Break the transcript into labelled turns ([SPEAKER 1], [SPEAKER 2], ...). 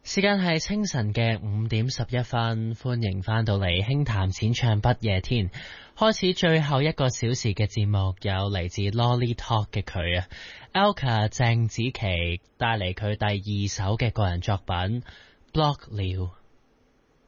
[SPEAKER 1] 時間係清晨嘅5:11，歡迎返到嚟輕談淺唱不夜天，開始最後一個小時嘅節目，有嚟自 Lolly Talk 嘅佢啊 Alka 鄭子琪帶嚟佢第2首嘅個人作品 Block 了。